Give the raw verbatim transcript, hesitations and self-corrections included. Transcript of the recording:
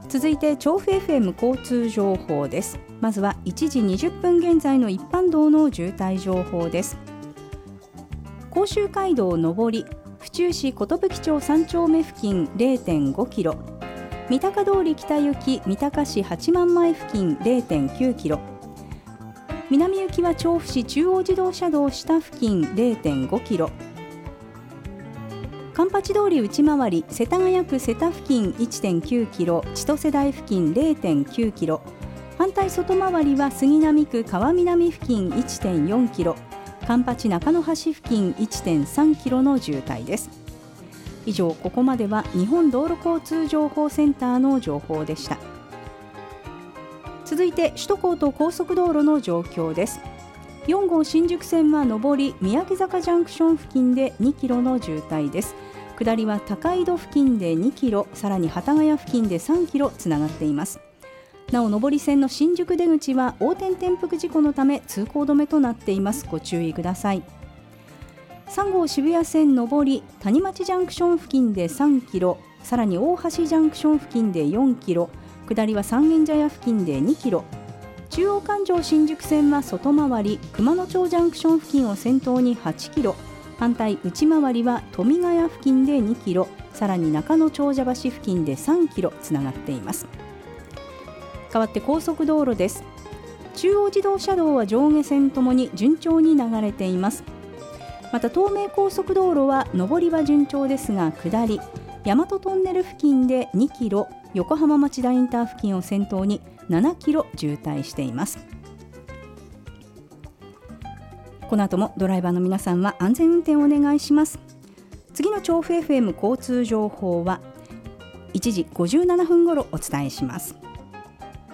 続いて調布 エフエム 交通情報です。まずはいちじにじゅっぷん現在の一般道の渋滞情報です。甲州街道上り府中市寿町さん丁目付近 れいてんごキロ、三鷹通り北行き三鷹市八幡前付近 れいてんきゅうキロ、南行きは調布市中央自動車道下付近 れいてんごキロ、環八通り内回り世田谷区瀬田付近 いってんきゅうキロ、千歳台付近 れいてんきゅうキロ、反対外回りは杉並区川南付近 いってんよんキロ、環八中野橋付近 いってんさんキロの渋滞です。以上、ここまでは日本道路交通情報センターの情報でした。続いて首都高と高速道路の状況です。よん号新宿線は上り三宅坂ジャンクション付近でにキロの渋滞です。下りは高井戸付近でにキロ、さらに幡ヶ谷付近でさんキロつながっています。なお上り線の新宿出口は横転転覆事故のため通行止めとなっています。ご注意ください。さん号渋谷線上り谷町ジャンクション付近でさんキロ、さらに大橋ジャンクション付近でよんキロ、下りは三軒茶屋付近でにキロ、中央環状新宿線は外回り熊野町ジャンクション付近を先頭にはちキロ、反対内回りは富ヶ谷付近でにキロ、さらに中野長者橋付近でさんキロつながっています。変わって高速道路です。中央自動車道は上下線ともに順調に流れています。また東名高速道路は上りは順調ですが下り大和トンネル付近でにキロ、横浜町田インター付近を先頭にななキロ渋滞しています。この後もドライバーの皆さんは安全運転をお願いします。次の調布 エフエム 交通情報はいちじごじゅうななふん頃お伝えします。